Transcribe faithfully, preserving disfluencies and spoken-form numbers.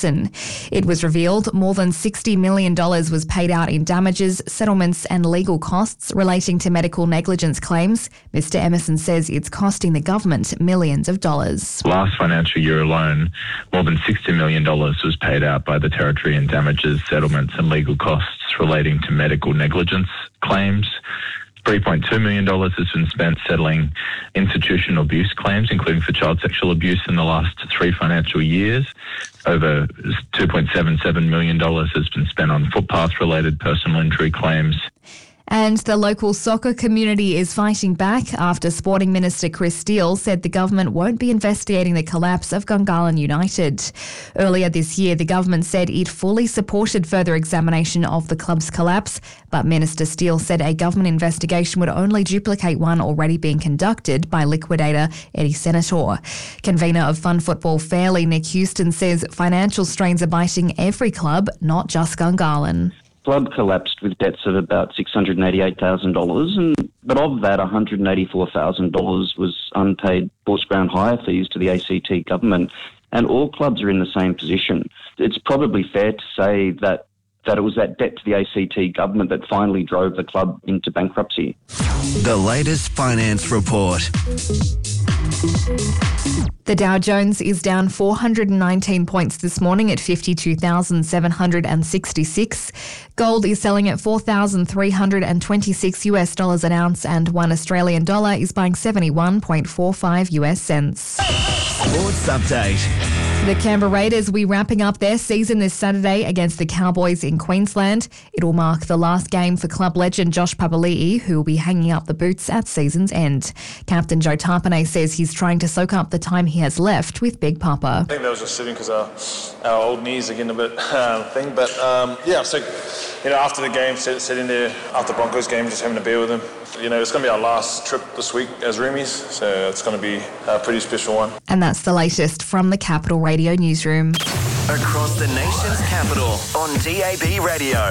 Emerson. It was revealed more than sixty million dollars was paid out in damages, settlements and legal costs relating to medical negligence claims. Mister Emerson says it's costing the government millions of dollars. Last financial year alone, more than sixty million dollars was paid out by the Territory in damages, settlements and legal costs relating to medical negligence claims. three point two million dollars has been spent settling institutional abuse claims, including for child sexual abuse in the last three financial years. Over two point seven seven million dollars has been spent on footpath-related personal injury claims. And the local soccer community is fighting back after Sporting Minister Chris Steele said the government won't be investigating the collapse of Gungahlin United. Earlier this year, the government said it fully supported further examination of the club's collapse, but Minister Steele said a government investigation would only duplicate one already being conducted by liquidator Eddie Senator. Convener of Fun Football Fairly, Nick Houston, says financial strains are biting every club, not just Gungahlin. Club collapsed with debts of about six hundred eighty-eight thousand dollars, and but of that, one hundred eighty-four thousand dollars was unpaid horse ground hire fees to the A C T government, and all clubs are in the same position. It's probably fair to say that that it was that debt to the A C T government that finally drove the club into bankruptcy. The latest finance report. The Dow Jones is down four hundred nineteen points this morning at fifty-two thousand seven hundred sixty-six. Gold is selling at four thousand three hundred twenty-six US dollars an ounce, and one Australian dollar is buying seventy-one point four five US cents. Sports update. The Canberra Raiders will be wrapping up their season this Saturday against the Cowboys in Queensland. It will mark the last game for club legend Josh Papali'i, who will be hanging up the boots at season's end. Captain Joe Tarpanay says he's trying to soak up the time he has left with Big Papa. I think that was just sitting because our, our old knees are getting a bit uh, thing. But um, yeah, so you know, after the game, sit, sitting there after Broncos game, just having a beer with him. You know, it's going to be our last trip this week as roomies, so it's going to be a pretty special one. And that's the latest from the Capital Radio newsroom. Across the nation's capital on D A B Radio.